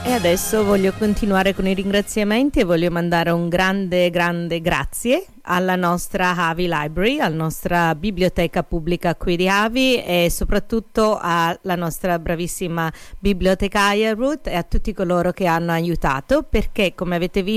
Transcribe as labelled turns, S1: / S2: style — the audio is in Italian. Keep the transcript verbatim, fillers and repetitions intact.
S1: E adesso voglio continuare con i ringraziamenti e voglio mandare un grande, grande grazie alla nostra Havi Library, alla nostra biblioteca pubblica qui di Havi e soprattutto alla nostra bravissima bibliotecaria Ruth e a tutti coloro che hanno aiutato, perché come avete visto